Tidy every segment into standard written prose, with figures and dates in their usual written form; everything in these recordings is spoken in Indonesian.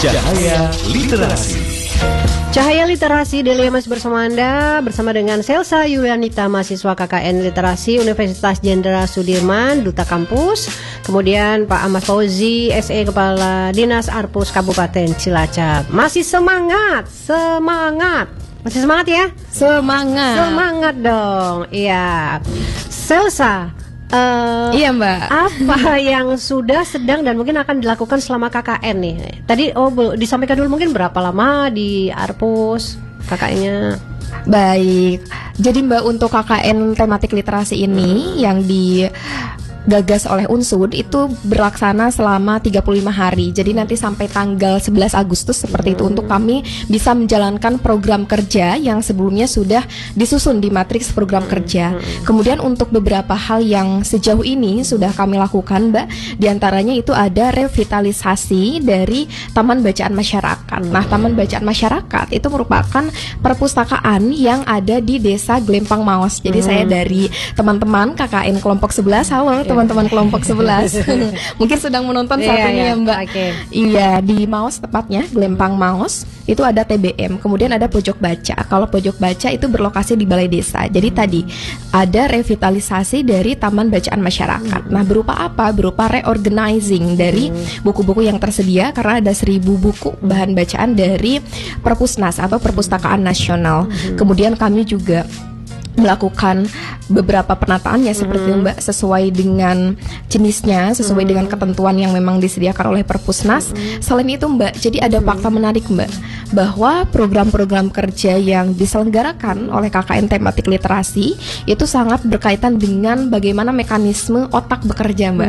Cahaya Literasi. Cahaya Literasi Daily Mas bersama Anda, bersama dengan Selsa Yulianita, mahasiswa KKN Literasi Universitas Jenderal Sudirman, Duta Kampus. Kemudian Pak Ahmad Fauzi, SE Kepala Dinas Arpus Kabupaten Cilacap. Masih semangat. Masih semangat ya? Semangat dong. Iya. Selsa, iya Mbak. apa yang sudah, sedang, dan mungkin akan dilakukan selama KKN nih? Tadi disampaikan dulu mungkin berapa lama di Arpus KKN-nya? Baik. Jadi Mbak, untuk KKN tematik literasi ini yang digagas oleh Unsud itu berlaksana selama 35 hari. Jadi nanti sampai tanggal 11 Agustus seperti itu, untuk kami bisa menjalankan program kerja yang sebelumnya sudah disusun di matriks program kerja. Kemudian untuk beberapa hal yang sejauh ini sudah kami lakukan, Mbak, diantaranya itu ada revitalisasi dari Taman Bacaan Masyarakat. Nah, Taman Bacaan Masyarakat itu merupakan perpustakaan yang ada di Desa Glempang Maos. Jadi saya dari teman-teman KKN kelompok 11, halo teman-teman kelompok 11. Mungkin sedang menonton saat ini ya Mbak. Iya, di Maos tepatnya, Glempang Maos, itu ada TBM, kemudian ada pojok baca. Kalau pojok baca itu berlokasi di Balai Desa. Jadi tadi ada revitalisasi dari Taman Bacaan Masyarakat. Nah, berupa apa? Berupa reorganizing dari buku-buku yang tersedia, karena ada 1000 buku bahan bacaan dari Perpusnas atau Perpustakaan Nasional. Kemudian kami juga melakukan beberapa penataannya seperti itu Mbak, sesuai dengan jenisnya, sesuai dengan ketentuan yang memang disediakan oleh Perpusnas. Selain itu Mbak, jadi ada fakta menarik Mbak, bahwa program-program kerja yang diselenggarakan oleh KKN tematik literasi itu sangat berkaitan dengan bagaimana mekanisme otak bekerja Mbak.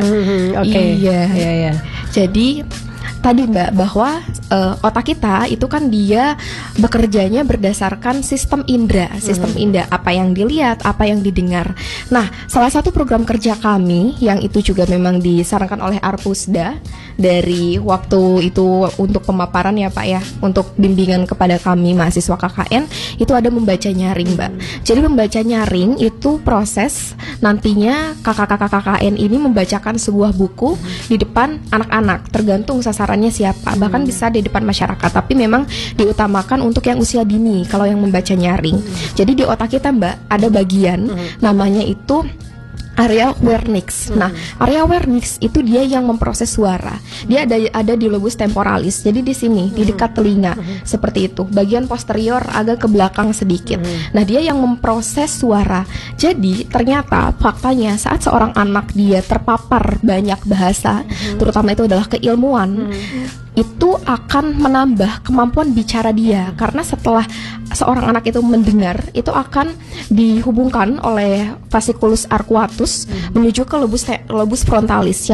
Iya. Jadi tadi Mbak, bahwa otak kita itu kan dia bekerjanya berdasarkan sistem indera, apa yang dilihat, apa yang didengar. Nah, salah satu program kerja kami yang itu juga memang disarankan oleh Arpusda dari waktu itu untuk pemaparan ya Pak ya, untuk bimbingan kepada kami mahasiswa KKN, itu ada membaca nyaring Mbak. Jadi membaca nyaring itu proses nantinya kakak-kakak KKN ini membacakan sebuah buku di depan anak-anak, tergantung sasarannya siapa, bahkan bisa di depan masyarakat, tapi memang diutamakan untuk yang usia dini kalau yang membaca nyaring. Jadi di otak kita Mbak ada bagian namanya itu area awareness. Nah, area awareness itu dia yang memproses suara. Dia ada di lobus temporalis. Jadi di sini, di dekat telinga, seperti itu. Bagian posterior agak ke belakang sedikit. Nah, dia yang memproses suara. Jadi ternyata faktanya saat seorang anak dia terpapar banyak bahasa, terutama itu adalah keilmuan, itu akan menambah kemampuan bicara dia, karena setelah seorang anak itu mendengar, itu akan dihubungkan oleh fasciculus arcuatus menuju ke lobus frontalis